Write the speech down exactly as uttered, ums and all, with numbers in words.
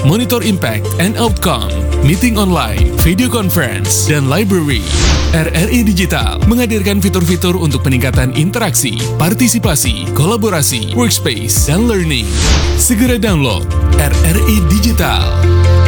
monitor impact and outcome, meeting online, video conference, dan library. R R I Digital menghadirkan fitur-fitur untuk peningkatan interaksi, partisipasi, kolaborasi, workspace, dan learning. Segera download R R I Digital.